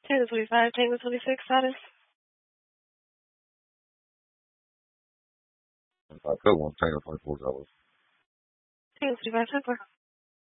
Tango 25, Tango 26 status. I took one Tango $24. Tango 25, 10